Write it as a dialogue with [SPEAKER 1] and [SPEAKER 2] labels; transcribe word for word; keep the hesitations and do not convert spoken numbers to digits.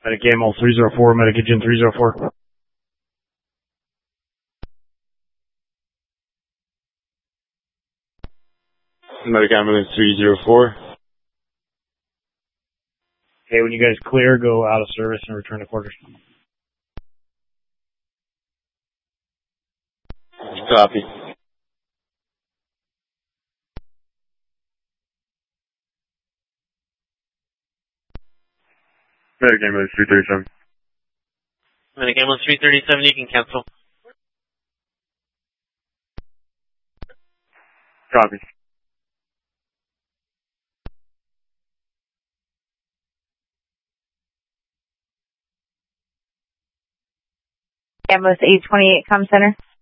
[SPEAKER 1] Medic Amel three zero four, Medic Agent three zero four.
[SPEAKER 2] Medic Ambulance three zero four.
[SPEAKER 1] Okay, when you guys clear, go out of service and return to quarters.
[SPEAKER 2] Copy. Medic Ambulance three thirty-seven.
[SPEAKER 3] Medic Ambulance three thirty-seven, you can cancel.
[SPEAKER 2] Copy.
[SPEAKER 4] Ambulance eight twenty-eight, Com Center.